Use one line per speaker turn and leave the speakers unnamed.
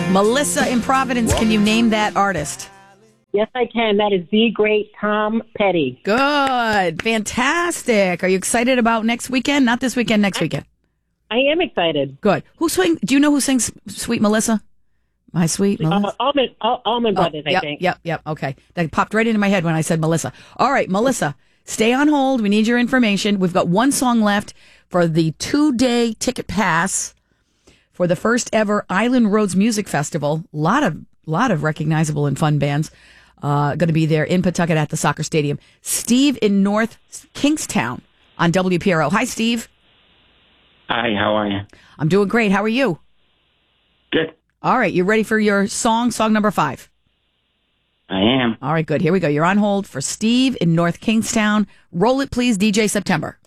Melissa in Providence, can you name that artist?
Yes, I can. That is the great Tom Petty.
Good. Fantastic. Are you excited about next weekend? Not this weekend, next weekend.
I am excited.
Good. Do you know who sings Sweet Melissa? My Sweet Melissa?
Allman Brothers, I think.
Yep. Okay. That popped right into my head when I said Melissa. All right, Melissa, stay on hold. We need your information. We've got one song left for the 2-day ticket pass for the first ever Island Roads Music Festival. A lot of recognizable and fun bands going to be there in Pawtucket at the soccer stadium. Steve in North Kingstown on WPRO. Hi, Steve.
Hi, how are you?
I'm doing great. How are you?
Good.
All right, you ready for your song number 5?
I am.
All right, good. Here we go. You're on hold for Steve in North Kingstown. Roll it, please, DJ September.